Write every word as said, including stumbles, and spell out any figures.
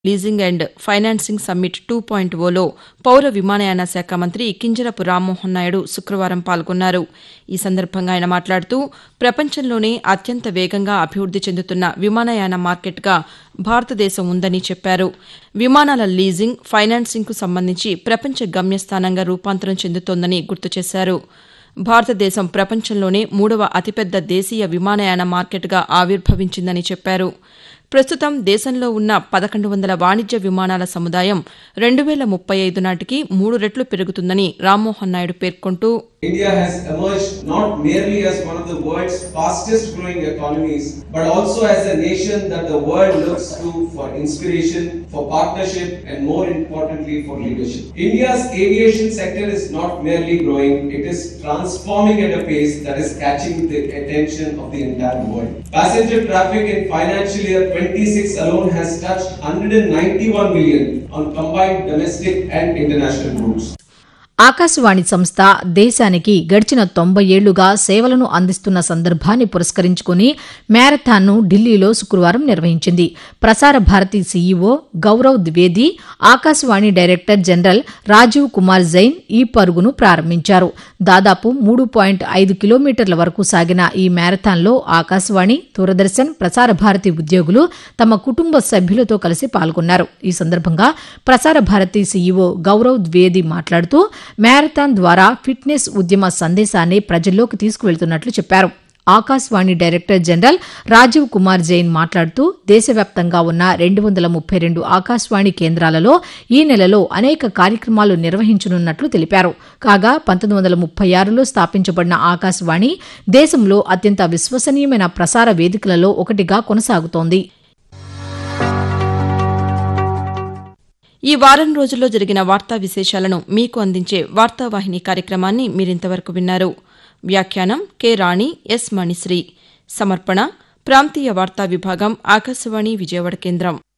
Leasing and financing summit two point Ola పౌర విమానయాన శాఖ మంత్రి కింజరాపు రామ్మోహన్ నాయుడు శుక్రవారం పాల్గొన్నారు. ఈ సందర్భంగా ఆయన మాట్లాడుతూ ప్రపంచంలోనే అత్యంత వేగంగా అభివృద్ది చెందుతున్న విమానయాన మార్కెట్గా భారతదేశం ఉందని చెప్పారు. విమానాల లీజింగ్, ఫైనాన్సింగ్కు సంబంధించి ప్రపంచ గమ్యస్థానంగా రూపాంతరం చెందుతోందని గుర్తు చేశారు. భారతదేశం ప్రపంచంలోనే మూడవ అతిపెద్ద దేశీయ విమానయాన మార్కెట్గా ఆవిర్భవించిందని చెప్పారు. ప్రస్తుతం దేశంలో ఉన్న పదకొండు వందల వాణిజ్య విమానాల సముదాయం రెండు వేల ముప్పై ఐదు నాటికి మూడు రెట్లు పెరుగుతుందని రామ్మోహన్ నాయుడు పేర్కొంటూ India has emerged not merely as one of the world's fastest growing economies, but also as a nation that the world looks to for inspiration, for partnership, and more importantly for leadership. India's aviation sector is not merely growing, it is transforming at a pace that is catching the attention of the entire world. Passenger traffic in financial year twenty-six alone has touched one hundred ninety-one million on combined domestic and international routes. Akashvani సంస్థ దేశానికి గడిచిన తొంభై ఏళ్లుగా సేవలను అందిస్తున్న సందర్భాన్ని పురస్కరించుకుని మ్యారథాన్ను ఢిల్లీలో శుక్రవారం నిర్వహించింది. Prasar Bharati CEO Gaurav Dwivedi, Akashvani director general Rajiv Kumar Jain ఈ పరుగును ప్రారంభించారు. దాదాపు మూడు పాయింట్ ఐదు కిలోమీటర్ల వరకు సాగిన ఈ మ్యారథాన్లో ఆకాశవాణి, దూరదర్శన్, ప్రసార భారతి ఉద్యోగులు తమ కుటుంబ సభ్యులతో కలిసి పాల్గొన్నారు. ఈ సందర్భంగా ప్రసార భారతి సీఈఓ గౌరవ్ ద్వివేది మాట్లాడుతూ మ్యారథాన్ ద్వారా ఫిట్నెస్ ఉద్యమ సందేశాన్ని ప్రజల్లోకి తీసుకువెళ్తున్నట్లు చెప్పారు. ఆకాశవాణి డైరెక్టర్ జనరల్ రాజీవ్ కుమార్ జైన్ మాట్లాడుతూ దేశవ్యాప్తంగా ఉన్న రెండు వందల ముప్పై రెండు ఆకాశవాణి కేంద్రాలలో ఈ నెలలో అనేక కార్యక్రమాలు నిర్వహించనున్నట్లు తెలిపారు. కాగా పంతొమ్మిది వందల ముప్పై ఆరులో స్థాపించబడిన ఆకాశవాణి దేశంలో అత్యంత విశ్వసనీయమైన ప్రసార వేదికలలో ఒకటిగా కొనసాగుతోంది. ఈ వారం రోజుల్లో జరిగిన వార్తా విశేషాలను మీకు అందించే వార్తావాహిని కార్యక్రమాన్ని మీరింతవరకు విన్నారు. వ్యాఖ్యానం కె రాణి, ఎస్ మణిశ్రీ. సమర్పణ ప్రాంతీయ వార్తా విభాగం, ఆకాశవాణి విజయవాడ కేంద్రం.